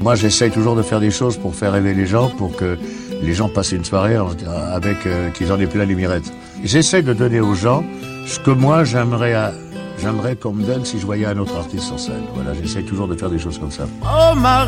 Moi, j'essaye toujours de faire des choses pour faire rêver les gens, pour que les gens passent une soirée avec qu'ils en aient plein les mirettes. J'essaye de donner aux gens ce que moi j'aimerais qu'on me donne si je voyais un autre artiste sur scène. Voilà, j'essaye toujours de faire des choses comme ça. Oh,